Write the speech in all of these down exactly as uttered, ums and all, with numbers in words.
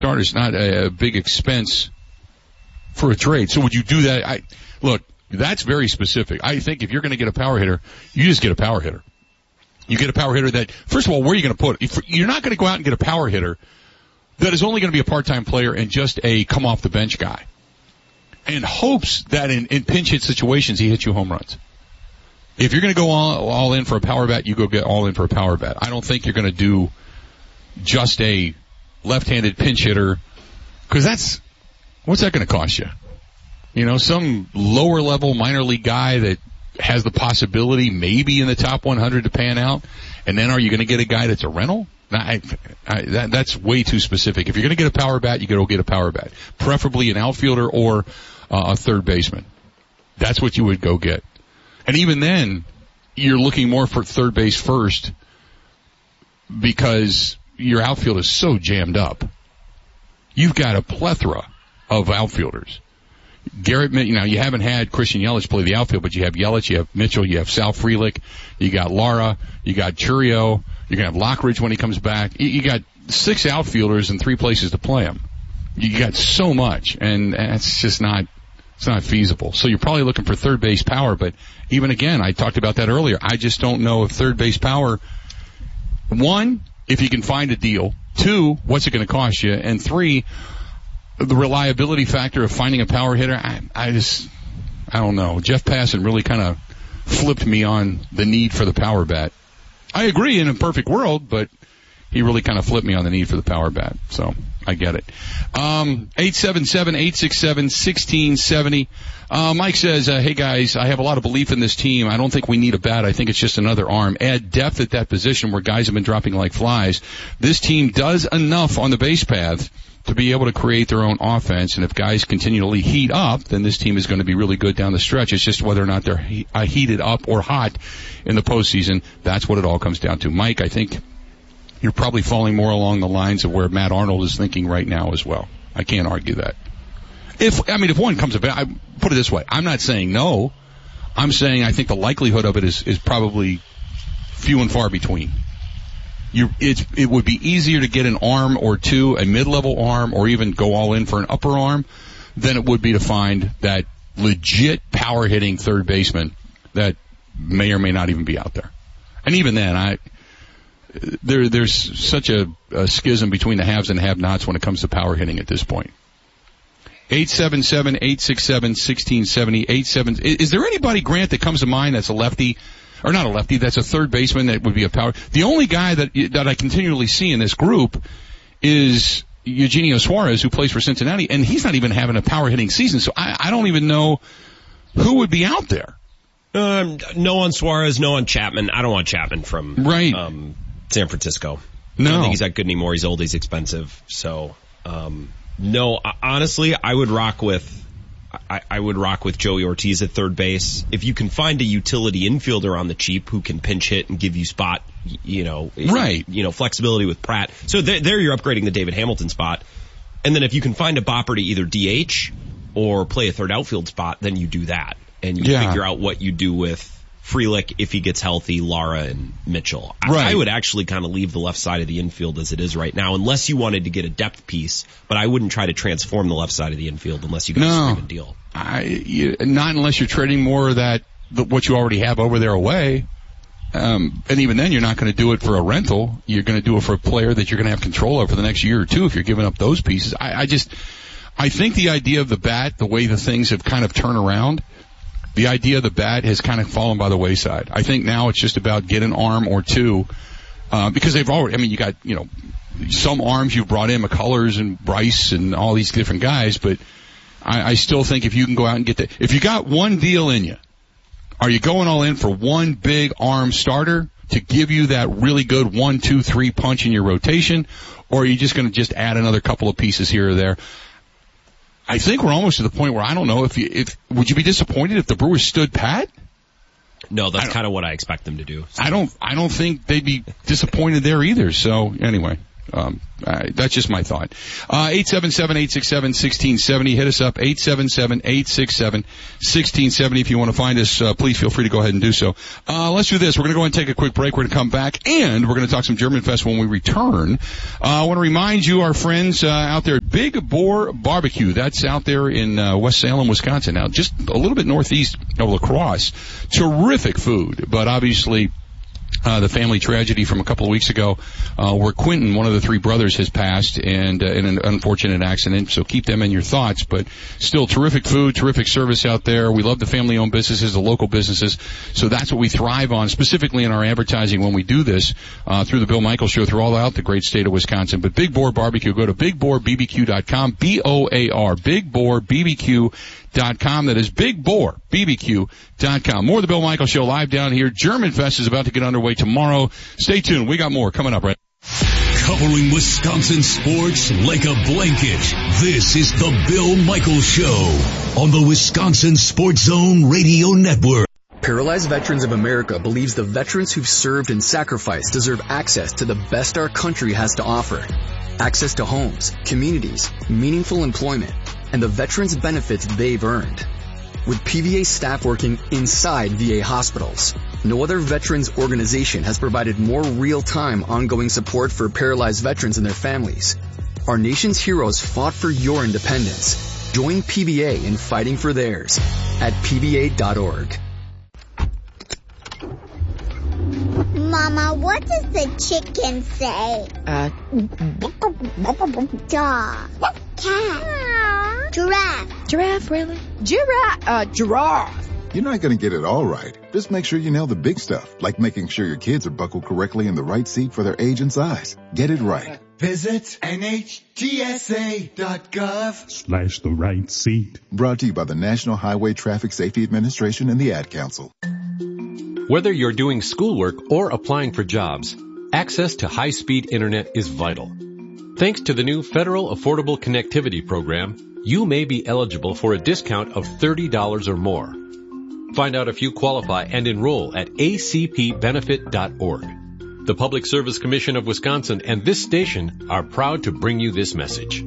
starter is not a, a big expense for a trade. So would you do that? I look, that's very specific. I think if you're going to get a power hitter, you just get a power hitter. You get a power hitter that, first of all, where are you going to put it? If you're not going to go out and get a power hitter that is only going to be a part-time player and just a come-off-the-bench guy and hopes that in, in pinch-hit situations he hits you home runs. If you're going to go all, all in for a power bat, you go get all in for a power bat. I don't think you're going to do just a left-handed pinch hitter, because that's, what's that going to cost you? You know, some lower-level minor league guy that has the possibility maybe in the top one hundred to pan out, and then are you going to get a guy that's a rental? I, I, that, that's way too specific. If you're going to get a power bat, you got to go get a power bat, preferably an outfielder or uh, a third baseman. That's what you would go get. And even then, you're looking more for third base first because your outfield is so jammed up. You've got a plethora of outfielders. Garrett, you know, you haven't had Christian Yelich play the outfield, but you have Yelich, you have Mitchell, you have Sal Frelick, you got Lara, you got Churio, you're going to have Lockridge when he comes back. You, you got six outfielders and three places to play them. You got so much, and it's just not, it's not feasible. So you're probably looking for third base power, but even again, I talked about that earlier. I just don't know if third base power, one, if you can find a deal, two, what's it going to cost you, and three, the reliability factor of finding a power hitter, I, I just, I don't know. Jeff Passan really kind of flipped me on the need for the power bat. I agree in a perfect world, but he really kind of flipped me on the need for the power bat. So I get it. Um, eight seven seven, eight six seven, one six seven zero. Uh, Mike says, uh, hey guys, I have a lot of belief in this team. I don't think we need a bat. I think it's just another arm. Add depth at that position where guys have been dropping like flies. This team does enough on the base path to be able to create their own offense, and if guys continually heat up, then this team is going to be really good down the stretch. It's just whether or not they're he- uh, heated up or hot in the postseason. That's what it all comes down to. Mike, I think you're probably falling more along the lines of where Matt Arnold is thinking right now as well. I can't argue that. If, I mean, if one comes about, I put it this way, I'm not saying no. I'm saying I think the likelihood of it is, is probably few and far between. You, it's, it would be easier to get an arm or two, a mid-level arm, or even go all in for an upper arm, than it would be to find that legit power-hitting third baseman that may or may not even be out there. And even then, I there there's such a, a schism between the haves and have-nots when it comes to power hitting at this point. eight seven seven, eight six seven, one six seven zero. eight seven Is there anybody, Grant, that comes to mind that's a lefty? Or not a lefty, that's a third baseman that would be a power. The only guy that that I continually see in this group is Eugenio Suarez, who plays for Cincinnati, and he's not even having a power hitting season, so I, I don't even know who would be out there. Um, no on Suarez, no on Chapman. I don't want Chapman from right. um, San Francisco. No. I don't think he's that good anymore. He's old, he's expensive. So, um, no, honestly, I would rock with I, I would rock with Joey Ortiz at third base. If you can find a utility infielder on the cheap who can pinch hit and give you spot, you know, right. you know, flexibility with Pratt. So there, there you're upgrading the David Hamilton spot. And then if you can find a bopper to either D H or play a third outfield spot, then you do that. And you yeah. figure out what you do with Frelick if he gets healthy, Lara and Mitchell. Right. I, I would actually kind of leave the left side of the infield as it is right now, unless you wanted to get a depth piece. But I wouldn't try to transform the left side of the infield unless you got no. a screaming deal. I, you, not unless you're trading more of that, the, what you already have over there away. Um, and even then, you're not going to do it for a rental. You're going to do it for a player that you're going to have control of for the next year or two if you're giving up those pieces. I, I just, I think the idea of the bat, the way the things have kind of turned around, the idea of the bat has kind of fallen by the wayside. I think now it's just about get an arm or two, uh, because they've already, I mean, you got, you know, some arms you've brought in, McCullers and Bryce and all these different guys, but I, I still think if you can go out and get the, if you got one deal in you, are you going all in for one big arm starter to give you that really good one, two, three punch in your rotation, or are you just going to just add another couple of pieces here or there? I think we're almost to the point where I don't know if you, if, would you be disappointed if the Brewers stood pat? No, that's kind of what I expect them to do. So. I don't, I don't think they'd be disappointed there either. So anyway, Um, uh, that's just my thought. Uh, eight seven seven, eight six seven, one six seven zero. Hit us up, eight seven seven, eight six seven, one six seven zero. If you want to find us, uh, please feel free to go ahead and do so. Uh, let's do this. We're going to go ahead and take a quick break. We're going to come back, and we're going to talk some German Fest when we return. Uh, I want to remind you, our friends uh, out there, Big Boar Barbecue. That's out there in uh, West Salem, Wisconsin. Now, just a little bit northeast of La Crosse. Terrific food, but obviously Uh, the family tragedy from a couple of weeks ago, uh, where Quentin, one of the three brothers, has passed and uh, in an unfortunate accident. So keep them in your thoughts. But still, terrific food, terrific service out there. We love the family-owned businesses, the local businesses. So that's what we thrive on, specifically in our advertising when we do this uh, through the Bill Michaels Show throughout the great state of Wisconsin. But Big Boar Barbecue, go to big boar b b q dot com, B O A R, big boar b b q dot com. That is big boar b b q dot com. More of the Bill Michaels Show live down here. German Fest is about to get underway tomorrow. Stay tuned. We got more coming up, right? Covering Wisconsin sports like a blanket. This is the Bill Michaels Show on the Wisconsin Sports Zone Radio Network. Paralyzed Veterans of America believes the veterans who've served and sacrificed deserve access to the best our country has to offer. Access to homes, communities, meaningful employment, and the veterans' benefits they've earned. With P V A staff working inside V A hospitals, no other veterans organization has provided more real-time ongoing support for paralyzed veterans and their families. Our nation's heroes fought for your independence. Join P V A in fighting for theirs at P V A dot org. Mama, what does the chicken say? Uh, Dog. Cat. Giraffe. Giraffe, really? Giraffe. Uh, giraffe. You're not going to get it all right. Just make sure you nail the big stuff, like making sure your kids are buckled correctly in the right seat for their age and size. Get it right. Visit N H T S A dot gov slash the right seat. Brought to you by the National Highway Traffic Safety Administration and the Ad Council. Whether you're doing schoolwork or applying for jobs, access to high-speed internet is vital. Thanks to the new Federal Affordable Connectivity Program, you may be eligible for a discount of thirty dollars or more. Find out if you qualify and enroll at a c p benefit dot org. The Public Service Commission of Wisconsin and this station are proud to bring you this message.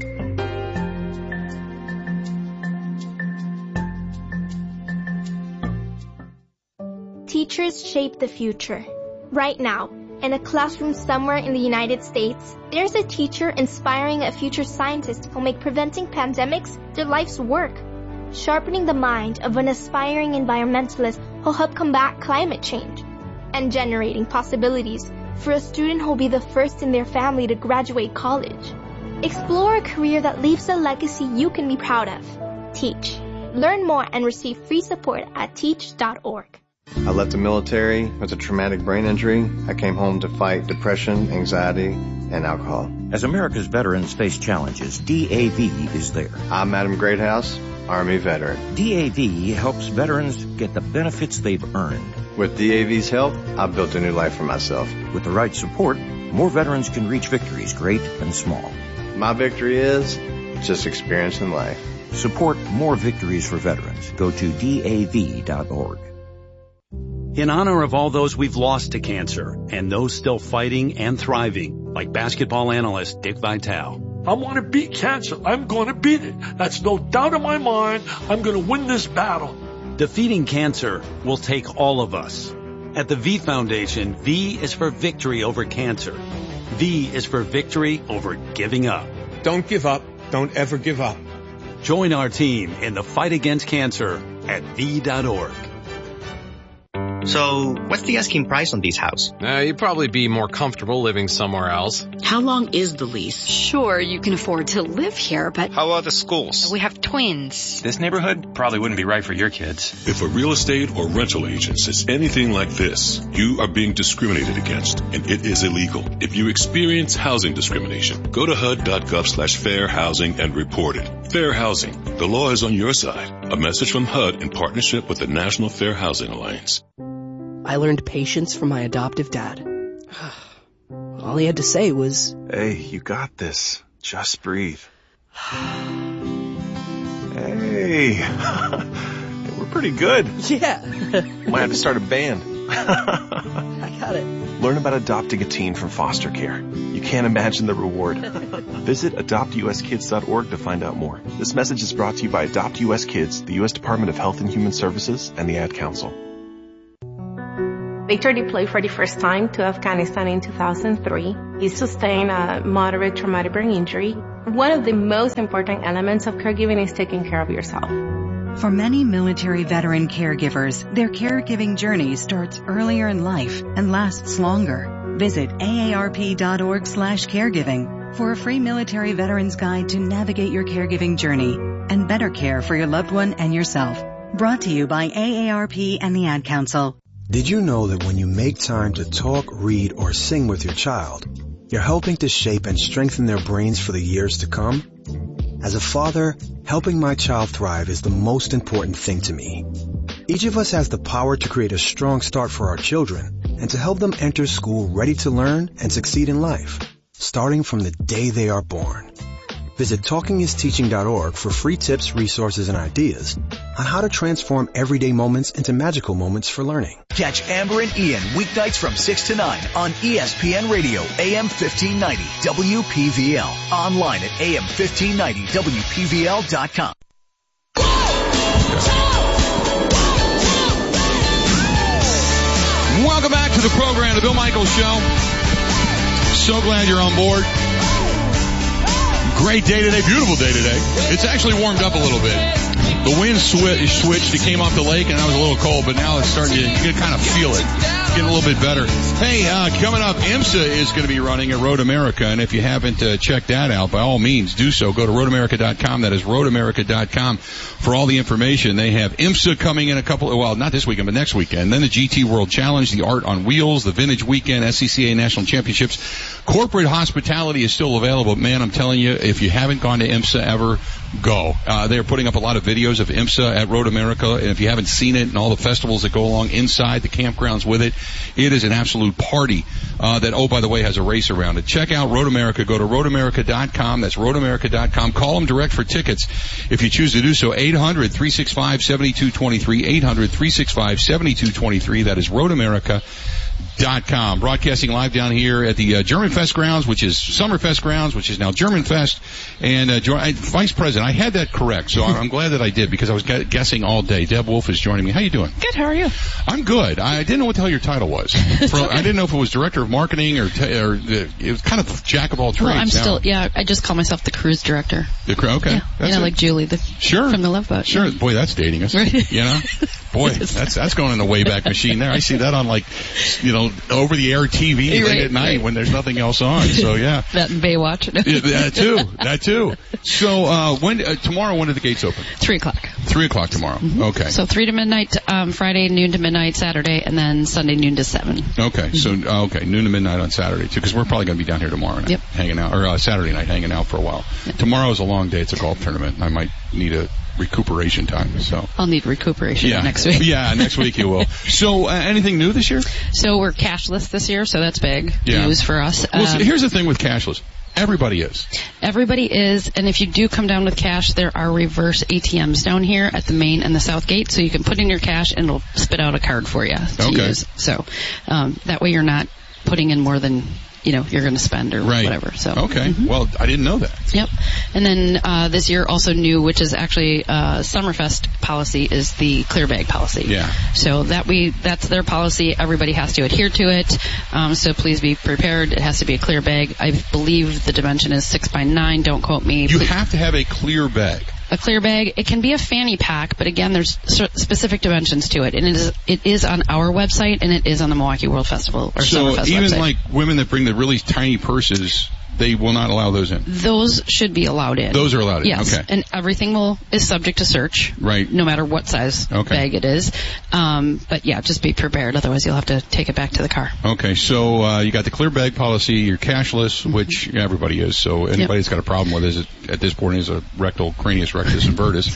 Teachers shape the future. Right now, in a classroom somewhere in the United States, there's a teacher inspiring a future scientist who'll make preventing pandemics their life's work, sharpening the mind of an aspiring environmentalist who'll help combat climate change, and generating possibilities for a student who'll be the first in their family to graduate college. Explore a career that leaves a legacy you can be proud of. Teach. Learn more and receive free support at teach dot org. I left the military with a traumatic brain injury. I came home to fight depression, anxiety, and alcohol. As America's veterans face challenges, D A V is there. I'm Adam Greathouse, Army veteran. D A V helps veterans get the benefits they've earned. With D A V's help, I've built a new life for myself. With the right support, more veterans can reach victories, great and small. My victory is just experiencing life. Support more victories for veterans. Go to D A V dot org. In honor of all those we've lost to cancer and those still fighting and thriving, like basketball analyst Dick Vitale. I want to beat cancer. I'm going to beat it. That's no doubt in my mind. I'm going to win this battle. Defeating cancer will take all of us. At the V Foundation, V is for victory over cancer. V is for victory over giving up. Don't give up. Don't ever give up. Join our team in the fight against cancer at V dot org. So, what's the asking price on this house? Uh, you'd probably be more comfortable living somewhere else. How long is the lease? Sure, you can afford to live here, but... How about the schools? We have twins. This neighborhood probably wouldn't be right for your kids. If a real estate or rental agent says anything like this, you are being discriminated against, and it is illegal. If you experience housing discrimination, go to H U D dot gov slash fair housing and report it. Fair housing. The law is on your side. A message from H U D in partnership with the National Fair Housing Alliance. I learned patience from my adoptive dad. All he had to say was, "Hey, you got this. Just breathe." Hey, we're pretty good. Yeah. Might have to start a band. I got it. Learn about adopting a teen from foster care. You can't imagine the reward. Visit adopt u s kids dot org to find out more. This message is brought to you by Adopt U S Kids, the U S Department of Health and Human Services, and the Ad Council. Victor deployed for the first time to Afghanistan in two thousand three. He sustained a moderate traumatic brain injury. One of the most important elements of caregiving is taking care of yourself. For many military veteran caregivers, their caregiving journey starts earlier in life and lasts longer. Visit A A R P dot org slash caregiving for a free military veterans guide to navigate your caregiving journey and better care for your loved one and yourself. Brought to you by A A R P and the Ad Council. Did you know that when you make time to talk, read, or sing with your child, you're helping to shape and strengthen their brains for the years to come? As a father, helping my child thrive is the most important thing to me. Each of us has the power to create a strong start for our children and to help them enter school ready to learn and succeed in life, starting from the day they are born. Visit talking is teaching dot org for free tips, resources, and ideas on how to transform everyday moments into magical moments for learning. Catch Amber and Ian weeknights from six to nine on E S P N Radio, A M fifteen ninety, W P V L. Online at A M fifteen ninety W P V L dot com. Welcome back to the program, The Bill Michaels Show. So glad you're on board. Great day today, beautiful day today. It's actually warmed up a little bit. The wind swi- switched, it came off the lake and I was a little cold, but now it's starting to, you can kind of feel it. Getting a little bit better. Hey, uh, coming up, IMSA is going to be running at Road America, and if you haven't uh, checked that out, by all means, do so. Go to road america dot com. That is road america dot com for all the information. They have IMSA coming in a couple of, well, not this weekend, but next weekend. Then the G T World Challenge, the Art on Wheels, the Vintage Weekend, S C C A National Championships. Corporate hospitality is still available. Man, I'm telling you, if you haven't gone to IMSA ever, go. Uh, they're putting up a lot of videos of IMSA at Road America, and if you haven't seen it and all the festivals that go along inside, the campgrounds with it, it is an absolute party uh, that, oh, by the way, has a race around it. Check out Road America. Go to road america dot com. That's road america dot com. Call them direct for tickets if you choose to do so. eight hundred, three six five, seven two two three. eight hundred, three six five, seven two two three. That is road america dot com. Broadcasting live down here at the uh, German Fest grounds, which is Summerfest grounds, which is now German Fest. And uh, I, Vice President, I had that correct, so I'm glad that I did because I was guessing all day. Deb Wolf is joining me. How you doing? Good. How are you? I'm good. I didn't know what the hell your title was. For, I didn't know if it was Director of Marketing or, t- or the, it was kind of jack of all trades. Well, I'm now. still, yeah, I just call myself the cruise director. The crew, okay. Yeah, that's you know, it. like Julie, the sure. from the Love Boat. Sure. Yeah. Boy, that's dating us. You know? Boy, that's that's going in the Wayback Machine there. I see that on like, you know, over the air T V late right, at night right. when there's nothing else on. So yeah. That and Baywatch. Yeah, that too. That too. So uh when uh, tomorrow when do the gates open? Three o'clock. Three o'clock tomorrow. Mm-hmm. Okay. So three to midnight um Friday, noon to midnight Saturday, and then Sunday noon to seven. Okay. Mm-hmm. So uh, okay, noon to midnight on Saturday too, because we're probably going to be down here tomorrow night, yep. hanging out, or uh, Saturday night hanging out for a while. Yep. Tomorrow's a long day. It's a golf tournament. I might need a recuperation time. So I'll need recuperation yeah. next week. Yeah, next week you will. So uh, anything new this year? So we're cashless this year, so that's big yeah. news for us. Well, um, so here's the thing with cashless. Everybody is. Everybody is, and if you do come down with cash, there are reverse A T Ms down here at the main and the south gate, so you can put in your cash and it'll spit out a card for you to okay. use. So um, that way you're not putting in more than you know you're going to spend or right. whatever. So okay, mm-hmm. well I didn't know that. Yep. And then uh, this year also new, which is actually uh, Summerfest policy, is the clear bag policy. Yeah. So that we that's their policy. Everybody has to adhere to it. Um, so please be prepared. It has to be a clear bag. I believe the dimension is six by nine. Don't quote me. You have to have a clear bag. A clear bag. It can be a fanny pack, but again, there's specific dimensions to it, and it is it is on our website and it is on the Milwaukee World Festival or so Summerfest even website. like women that bring the really tiny purses, they will not allow those in. Those should be allowed in. Those are allowed in. Yes. Okay. And everything will is subject to search. Right. No matter what size okay. bag it is. Um, but yeah, just be prepared. Otherwise, you'll have to take it back to the car. Okay. So uh, you got the clear bag policy. You're cashless, mm-hmm. which everybody is. So anybody yep. that's got a problem with it at this point is a rectal cranius rectus invertus,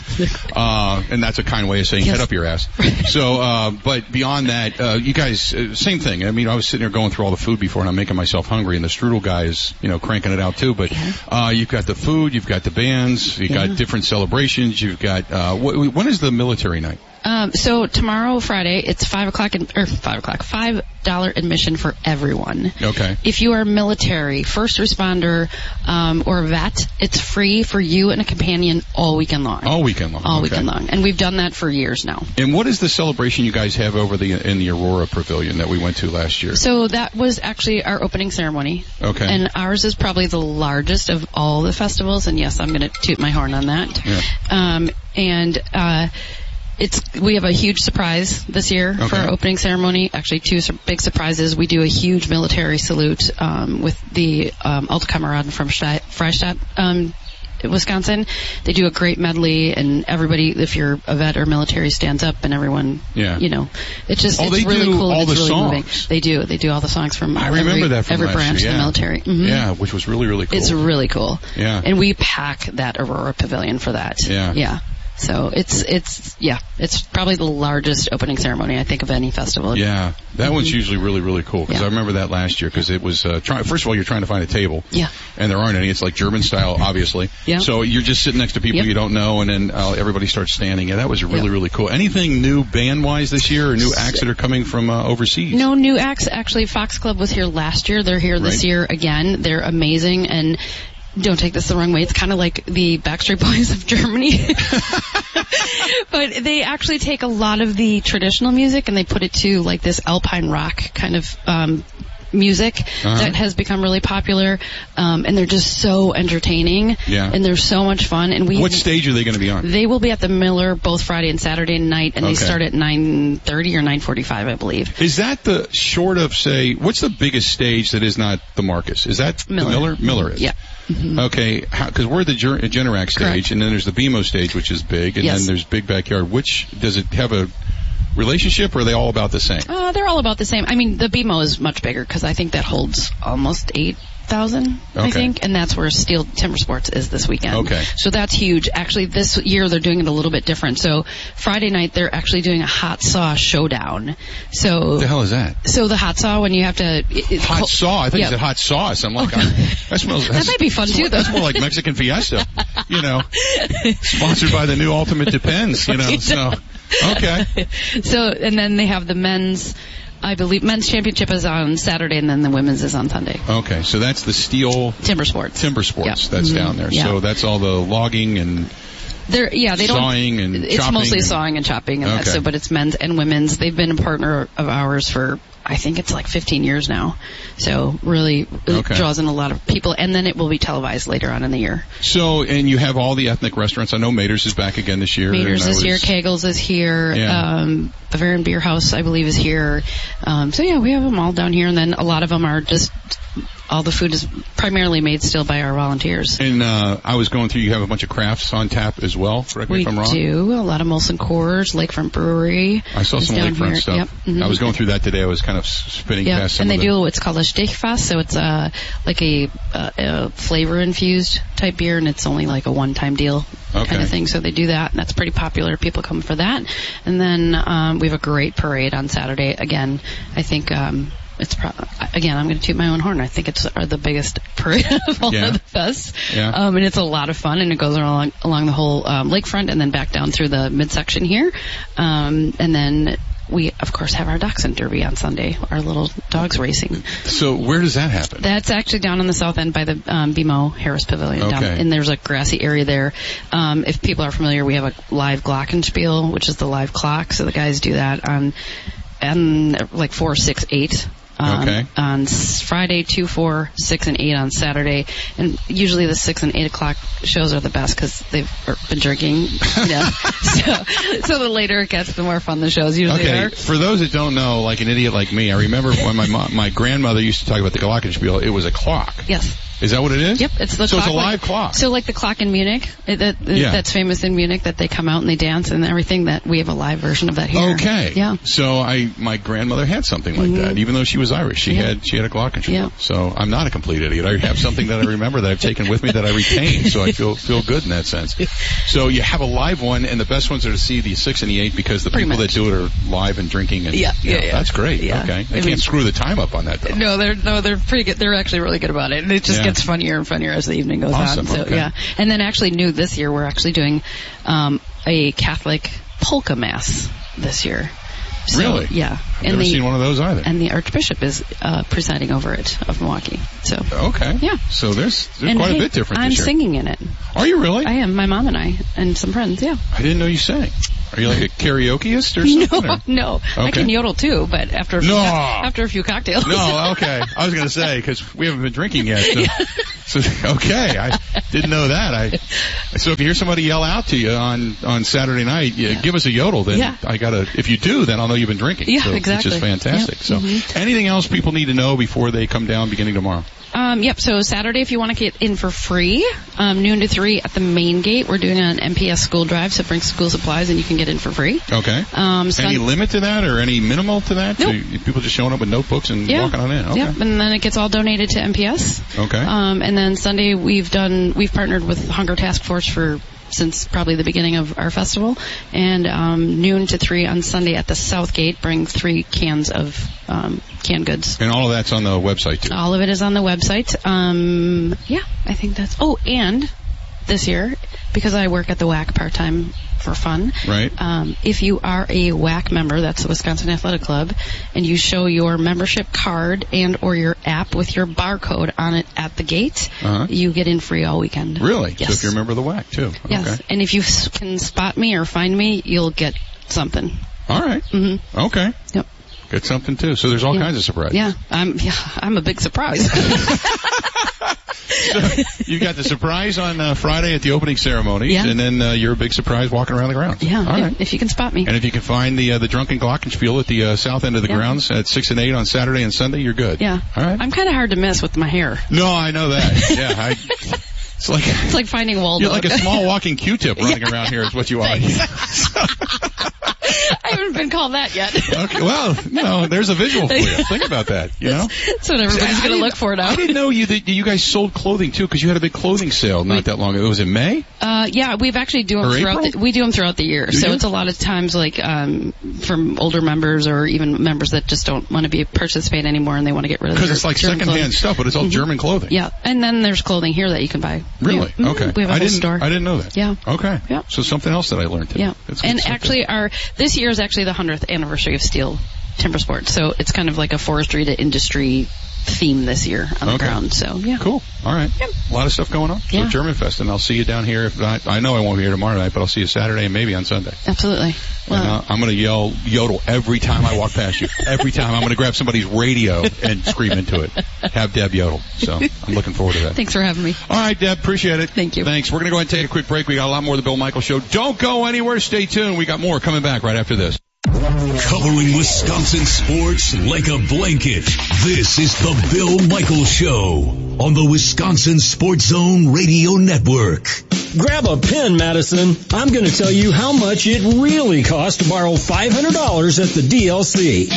uh, and that's a kind way of saying yes. head up your ass. So, uh, but beyond that, uh, you guys, uh, same thing. I mean, I was sitting there going through all the food before, and I'm making myself hungry, and the strudel guy is, you know, cranking it out too. But yeah. uh, you've got the food, you've got the bands, you've yeah. got different celebrations, you've got. Uh, wh- when is the military night? Um, so tomorrow, Friday, it's five o'clock in, or five o'clock, five dollar admission for everyone. Okay. If you are military, first responder, um, or a vet, it's free for you and a companion all weekend long. All weekend long. All okay. weekend long, and we've done that for years now. And what is the celebration you guys have over the in the Aurora Pavilion that we went to last year? So that was actually our opening ceremony. Okay. And ours is probably the largest of all the festivals, and yes, I'm going to toot my horn on that. Yeah. Um, and uh, it's we have a huge surprise this year okay. for our opening ceremony. Actually, two su- big surprises. We do a huge military salute um, with the um, Altkameraden from Sta- Freistadt, um, Wisconsin. They do a great medley, and everybody, if you're a vet or military, stands up, and everyone, yeah. you know, it's just oh, it's they really do cool. all and it's the really songs. moving. They do. They do all the songs from I remember every, that from every last branch year, yeah. of the military. Mm-hmm. Yeah, which was really, really cool. It's really cool. Yeah. And we pack that Aurora Pavilion for that. Yeah. Yeah. So it's, it's, yeah, it's probably the largest opening ceremony, I think, of any festival. Yeah, that mm-hmm. one's usually really, really cool, because yeah. I remember that last year, because it was, uh, try, first of all, you're trying to find a table. Yeah. And there aren't any. It's like German style, obviously. Yeah. So you're just sitting next to people yep. you don't know, and then uh, everybody starts standing. Yeah, that was really, yep. really cool. Anything new band-wise this year, or new acts that are coming from uh, overseas? No new acts. Actually, Fox Club was here last year. They're here this right. year again. They're amazing, and don't take this the wrong way. It's kind of like the Backstreet Boys of Germany. But they actually take a lot of the traditional music and they put it to like this alpine rock kind of um music uh-huh. that has become really popular, um, and they're just so entertaining, yeah. and they're so much fun. And we what stage are they going to be on? They will be at the Miller both Friday and Saturday night, and okay. they start at nine thirty or nine forty-five, I believe. Is that the short of, say, what's the biggest stage that is not the Marcus? Is that Miller? The Miller? Miller is. Yeah. Mm-hmm. Okay, because we're the Ger- Generac stage, Correct. and then there's the B M O stage, which is big, and yes. then there's Big Backyard. Which does it have a relationship, or are they all about the same? Uh, they're all about the same. I mean, the B M O is much bigger because I think that holds almost eight thousand, okay. I think, and that's where Steel Timber Sports is this weekend. Okay. So that's huge. Actually, this year they're doing it a little bit different. So Friday night they're actually doing a hot saw showdown. So what the hell is that? So the hot saw, when you have to it, it's hot cold, saw. I think yep. you said hot sauce. I'm like, oh, that smells. That might be fun too, though. That's more like Mexican Fiesta. You know, sponsored by the new Ultimate Depends. You know, so okay. So and then they have the men's. I believe men's championship is on Saturday, and then the women's is on Sunday. Okay, so that's the Steel Timber Sports. Timber Sports. Yep. That's mm-hmm. down there. Yeah. So that's all the logging and They're, yeah, they sawing don't, and it's chopping mostly and, sawing and chopping, and okay. that, so, but it's men's and women's. They've been a partner of ours for, I think it's like fifteen years now. So really it okay. draws in a lot of people, and then it will be televised later on in the year. So, and you have all the ethnic restaurants. I know Mater's is back again this year. Mater's this was, year, Kegel's is here, yeah. um, Bavarian Beer House, I believe, is here. Um, so yeah, we have them all down here, and then a lot of them are just, all the food is primarily made still by our volunteers. And uh, I was going through, you have a bunch of crafts on tap as well, correct me we if I'm wrong? We do, a lot of Molson Coors, Lakefront Brewery. I saw some Lakefront here. stuff. Yep. Mm-hmm. I was going through that today. I was kind of spinning yep. past some and they of the... do what's called a Stichfass, so it's uh, like a, uh, a flavor-infused type beer, and it's only like a one-time deal okay. kind of thing. So they do that, and that's pretty popular. People come for that. And then um, we have a great parade on Saturday. Again, I think... Um, It's pro- again, I'm going to toot my own horn. I think it's uh, the biggest parade of all yeah. of the fests, yeah. um, and it's a lot of fun. And it goes along along the whole um, lakefront, and then back down through the midsection here, um, and then we of course have our Dachshund Derby on Sunday. Our little dogs racing. So where does that happen? That's actually down on the south end by the um, B M O Harris Pavilion. Okay. Down, and there's a grassy area there. Um, if people are familiar, we have a live glockenspiel, which is the live clock. So the guys do that on and like four, six, eight. Um, okay. On Friday, two, four, six, and eight on Saturday, and usually the six and eight o'clock shows are the best because they've been drinking. You know? so, so the later it gets, the more fun the shows usually okay. are. For those that don't know, like an idiot like me, I remember when my mom, my grandmother used to talk about the glockenspiel. It was a clock. Yes. Is that what it is? Yep, it's the so clock. it's a live like, clock. So like the clock in Munich, it, that, yeah. that's famous in Munich, that they come out and they dance and everything. That we have a live version of that here. Okay. Yeah. So I, my grandmother had something like mm-hmm. that, even though she was Irish. She yeah. had, she had a glockenspiel. Yeah. So I'm not a complete idiot. I have something that I remember that I've taken with me that I retain. So I feel feel good in that sense. So you have a live one, and the best ones are to see the six and the eight because the Pretty people much. that do it are live and drinking. And yeah, you know, yeah, yeah. That's great. Yeah. Okay. They I can't mean, screw the time up on that though. No, they're no, they're pretty good. They're actually really good about it, and it just yeah. gets funnier and funnier as the goes awesome. on. So okay. yeah. And then actually new this year we're actually doing um a Catholic polka mass this year. So, really? Yeah. I've and never the, seen one of those either. And the Archbishop is uh, presiding over it of Milwaukee. So okay. Yeah. So there's, there's and quite hey, a bit different I'm this year. singing in it. Are you really? I am. My mom and I and some friends. Yeah. I didn't know you sang. Are you like a karaokeist or something? No, or? no. Okay. I can yodel too, but after a few, No. after a few cocktails. No, okay. I was going to say, because we haven't been drinking yet. So, so, okay, I didn't know that. I So if you hear somebody yell out to you on, on Saturday night, you, yeah. give us a yodel, then yeah. I got to, if you do, then I'll know you've been drinking. Yeah, so, exactly. Which is fantastic. Yep. So mm-hmm. anything else people need to know before they come down beginning tomorrow? Um, yep, so Saturday, if you want to get in for free, um, noon to three at the main gate, we're doing an M P S school drive, so bring school supplies and you can get in for free. Okay. Um, sun- any limit to that or any minimal to that? Nope. So people just showing up with notebooks and yeah. walking on in? Okay. Yep, and then it gets all donated to M P S. Okay. Um, and then Sunday, we've done, we've partnered with Hunger Task Force for since probably the beginning of our festival, and um, noon to three on Sunday at the South Gate, bring three cans of um, canned goods. And all of that's on the website too? All of it is on the website. Um, yeah, I think that's... Oh, and this year, because I work at the W A C part-time for fun, right? Um, if you are a W A C member, that's the Wisconsin Athletic Club, and you show your membership card and or your app with your barcode on it at the gate, uh-huh. you get in free all weekend. Really? Yes. So if you're a member of the W A C too? Yes. Okay. And if you can spot me or find me, you'll get something. All right. Mm-hmm. Okay. Yep. Get something too. So there's all yeah. kinds of surprises. Yeah, I'm. Yeah, I'm a big surprise. So you got the surprise on uh, Friday at the opening ceremonies, yeah. and then uh, you're a big surprise walking around the grounds. Yeah, all right. if, if you can spot me. And if you can find the uh, the Drunken Glockenspiel at the uh, south end of the yeah. grounds at six and eight on Saturday and Sunday, you're good. Yeah. All right. I'm kind of hard to miss with my hair. No, I know that. Yeah, I. It's like it's like finding Waldo. You're like a small walking Q-tip running yeah. around here is what you are. I haven't been called that yet. Okay, well, you know, there's a visual for you. Think about that, you know? That's what everybody's going to look for now. I didn't know you that you guys sold clothing, too, because you had a big clothing sale not we, that long ago. Was it May? Uh, yeah, we've actually do them or throughout April? the, we do them throughout the year. Do so you? It's a lot of times like um, from older members or even members that just don't want to be participate anymore and they want to get rid of their Because it's like German secondhand clothing. stuff, but it's all mm-hmm. German clothing. Yeah, and then there's clothing here that you can buy. Really? Yeah. Okay. We have a I whole didn't, store. I didn't know that. Yeah. Okay. Yeah. So something else that I learned today. Yeah. That's and something. actually, our this year is actually the hundredth anniversary of Steel Timber Sports, so it's kind of like a forestry to industry theme this year on the okay. ground. So yeah. Cool. All right. Yep. A lot of stuff going on. Yeah. So German Fest, and I'll see you down here. If not, I know I won't be here tomorrow night, but I'll see you Saturday and maybe on Sunday. Absolutely. Well, and, uh, I'm going to yell yodel every time I walk past you. Every time I'm going to grab somebody's radio and scream into it. Have Deb yodel. So I'm looking forward to that. Thanks for having me. All right, Deb. Appreciate it. Thank you. Thanks. We're going to go ahead and take a quick break. We got a lot more of the Bill Michaels Show. Don't go anywhere. Stay tuned. We got more coming back right after this. Covering Wisconsin sports like a blanket. This is the Bill Michaels Show on the Wisconsin Sports Zone Radio Network. Grab a pen, Madison. I'm going to tell you how much it really costs to borrow five hundred dollars at the D L C.